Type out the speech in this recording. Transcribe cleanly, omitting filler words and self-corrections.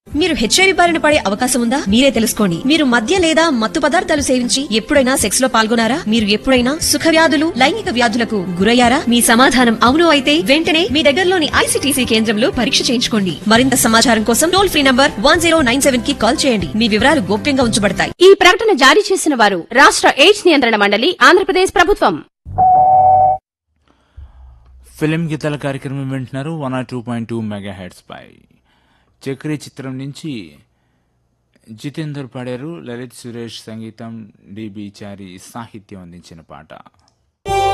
మీరు హెచ్ఐవి బారిన పడే అవకాశం ఉందా? మీరే తెలుసుకోండి. మీరు మద్య లేదా మత్తు పదార్థాలు సేవించి ఎప్పుడైనా సెక్స్ లో పాల్గొనారా? మీరు ఎప్పుడైనా సుఖ వ్యాధులు, లైంగిక వ్యాధులకు గురయ్యారా? మీ సమాధానం అవును అయితే వెంటనే మీ దగ్గరలోని ఐసీటీసీ కేంద్రంలో పరీక్ష చేయించుకోండి. మరింత సమాచారం కోసం టోల్ ఫ్రీ నంబర్ 1097 కి కాల్ చేయండి. మీ వివరాలు గోప్యంగా ఉంచబడతాయి. ఈ ప్రకటన జారీ చేసిన వారు రాష్ట్ర ఎయిడ్స్ నియంత్రణ మండలి, ఆంధ్రప్రదేశ్ ప్రభుత్వం. ఫిలిం గీతాల కార్యక్రమం వింటున్నారు 102.2 మెగాహెర్ట్జ్ పై. చక్రి చిత్రం నుంచి జితేందర్ పాడారు. లలిత్ సురేష్ సంగీతం, డిబి చారి సాహిత్యం అందించిన పాట.